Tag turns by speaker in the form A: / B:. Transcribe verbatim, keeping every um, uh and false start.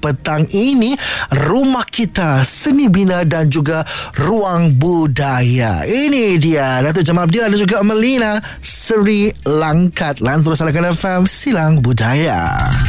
A: petang ini, Rumah Kita Seni Bina dan juga Ruang Budaya. Ini dia Datuk Jamal Abdillah dan juga Melina Sri Langkat. Lantur Salakan F M Silang Budaya.